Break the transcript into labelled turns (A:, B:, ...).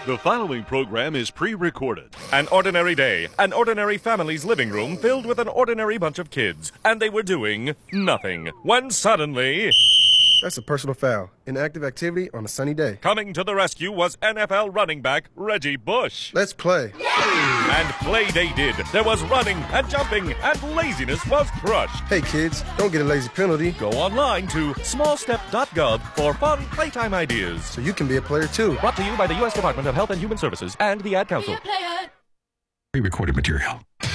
A: The following program is pre-recorded.
B: An ordinary day, an ordinary family's living room filled with an ordinary bunch of kids, and they were doing nothing. When suddenly...
C: That's a personal foul. Inactive activity on a sunny day.
B: Coming to the rescue was NFL running back Reggie Bush.
C: Let's play.
B: And play they did. There was running and jumping, and laziness was crushed.
C: Hey kids, don't get a lazy penalty.
B: Go online to smallstep.gov for fun playtime ideas.
C: So you can be a player too.
B: Brought to you by the U.S. Department of Health and Human Services and the Ad Council.
D: Pre-recorded material.